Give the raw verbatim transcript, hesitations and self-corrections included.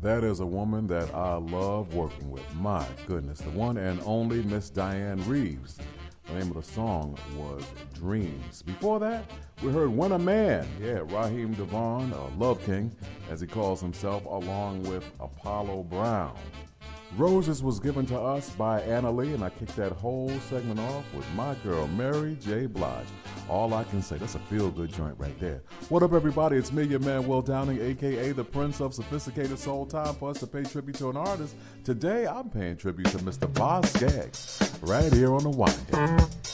That is a woman that I love working with. My goodness, the one and only Miss Diane Reeves. The name of the song was Dreams. Before that, we heard When a Man. Yeah, Raheem Devon, a Love King, as he calls himself, along with Apollo Brown. Roses was given to us by Anna Lee, and I kicked that whole segment off with my girl, Mary J. Blige. All I can say, that's a feel-good joint right there. What up, everybody? It's me, your man, Will Downing, a k a the Prince of Sophisticated Soul. Time for us to pay tribute to an artist. Today, I'm paying tribute to Mister Boz Scaggs, right here on The Wind.